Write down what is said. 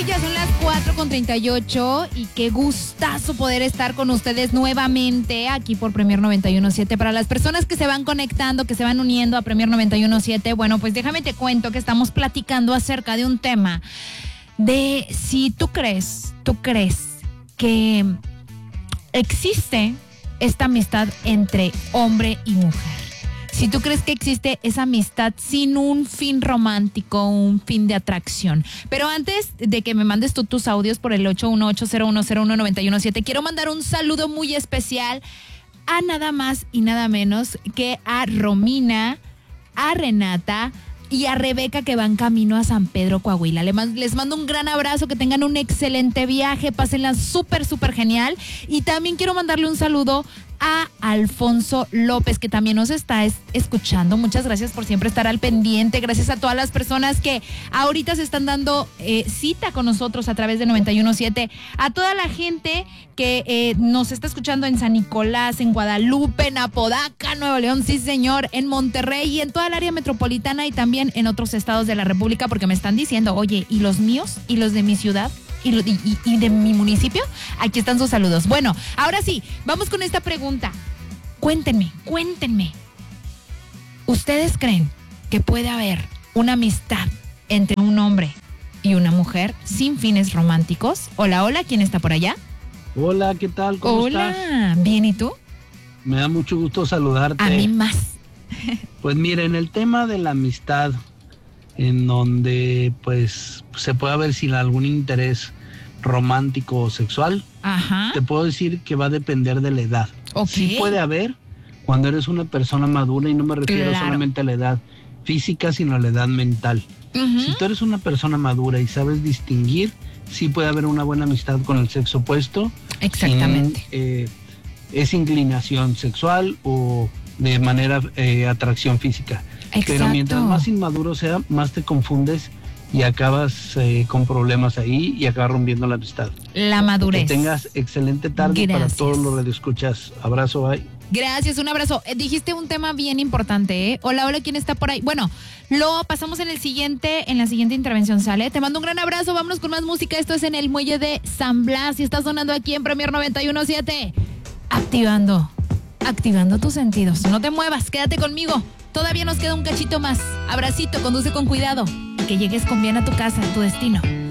ya son las 4:38 y qué gustazo poder estar con ustedes nuevamente aquí por Premier 91.7. Para las personas que se van conectando, que se van uniendo a Premier 91.7, bueno, pues déjame te cuento que estamos platicando acerca de un tema de si tú crees que existe esta amistad entre hombre y mujer. Si tú crees que existe esa amistad sin un fin romántico, un fin de atracción. Pero antes de que me mandes tú tus audios por el 818-0101-917, quiero mandar un saludo muy especial a nada más y nada menos que a Romina, a Renata y a Rebeca, que van camino a San Pedro, Coahuila. Les mando un gran abrazo, que tengan un excelente viaje, pásenla súper genial. Y también quiero mandarle un saludo a Alfonso López, que también nos está escuchando. Muchas gracias por siempre estar al pendiente. Gracias a todas las personas que ahorita se están dando cita con nosotros a través de 91.7. A toda la gente que nos está escuchando en San Nicolás, en Guadalupe, en Apodaca, Nuevo León, sí señor, en Monterrey y en toda el área metropolitana y también en otros estados de la República, porque me están diciendo, oye, ¿y los míos? ¿Y los de mi ciudad? ¿Y de mi municipio? Aquí están sus saludos. Bueno, ahora sí, vamos con esta pregunta. Cuéntenme. ¿Ustedes creen que puede haber una amistad entre un hombre y una mujer sin fines románticos? Hola, ¿quién está por allá? Hola, ¿qué tal? ¿Cómo estás? Hola, ¿bien y tú? Me da mucho gusto saludarte. A mí más. Pues mira, en el tema de la amistad, en donde pues se puede ver sin algún interés romántico o sexual, Ajá. te puedo decir que va a depender de la edad. Ok. Sí puede haber cuando eres una persona madura, y no me refiero Claro. solamente a la edad física, sino a la edad mental. Uh-huh. Si tú eres una persona madura y sabes distinguir, sí puede haber una buena amistad con el sexo opuesto. Exactamente. Sin, esa inclinación sexual o de manera atracción física. Exacto. Pero mientras más inmaduro sea, más te confundes y acabas con problemas ahí y acabas rompiendo la amistad. La madurez. Que tengas excelente tarde. Gracias. Para todos los radioescuchas. Abrazo, bye. Gracias, un abrazo. Dijiste un tema bien importante, ¿eh? Hola, ¿quién está por ahí? Bueno, lo pasamos en la siguiente intervención, ¿sale? Te mando un gran abrazo, vámonos con más música. Esto es en el Muelle de San Blas y está sonando aquí en Premier 91.7. Activando tus sentidos. No te muevas, quédate conmigo. Todavía nos queda un cachito más. Abracito, conduce con cuidado y que llegues con bien a tu casa, a tu destino.